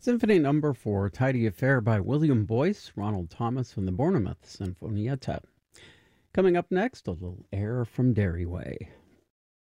Symphony Number 4, Tidy Affair by William Boyce, Ronald Thomas from the Bournemouth Sinfonietta. Coming up next, a little air from Derryway.